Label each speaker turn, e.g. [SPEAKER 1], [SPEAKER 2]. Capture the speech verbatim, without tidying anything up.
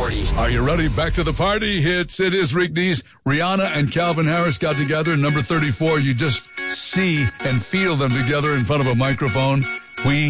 [SPEAKER 1] forty.
[SPEAKER 2] Are you ready? Back to the party hits. It is Rick Dees. Rihanna and Calvin Harris got together. Number thirty-four. You just see and feel them together in front of a microphone. We